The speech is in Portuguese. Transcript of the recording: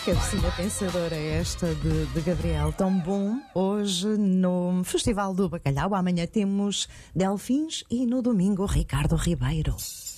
cabecinha pensadora esta de Gabriel. Tão bom hoje no Festival do Bacalhau. Amanhã temos Delfins e no domingo Ricardo Ribeiro.